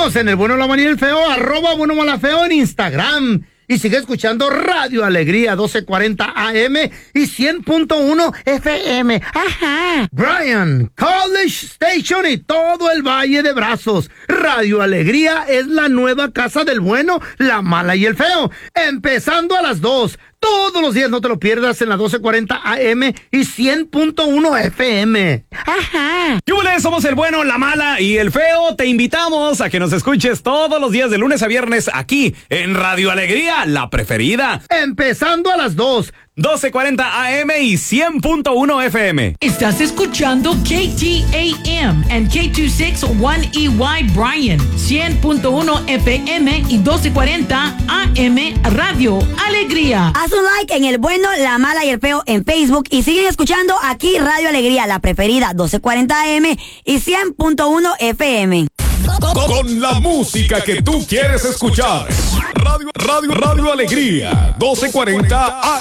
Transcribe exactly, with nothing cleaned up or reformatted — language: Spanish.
Estamos en el bueno, la mala y el feo, arroba bueno, mala, feo en Instagram. Y sigue escuchando Radio Alegría doce cuarenta A M y cien punto uno F M. Ajá. Bryan, College Station y todo el Valle de Brazos. Radio Alegría es la nueva casa del bueno, la mala y el feo. Empezando a las dos. Todos los días, no te lo pierdas, en la doce cuarenta A M y cien punto uno F M. Ajá. ¡Yúbales! Somos el bueno, la mala y el feo. Te invitamos a que nos escuches todos los días de lunes a viernes aquí en Radio Alegría, la preferida. Empezando a las dos. doce cuarenta A M y cien punto uno F M. Estás escuchando K T A M and K dos sesenta y uno E Y Bryan, cien punto uno F M y doce cuarenta A M Radio Alegría. Haz un like en el bueno, la mala y el feo en Facebook y siguen escuchando aquí Radio Alegría, la preferida, doce cuarenta A M y cien punto uno F M. Con, con la música que tú quieres escuchar. Radio, Radio, Radio Alegría, doce cuarenta A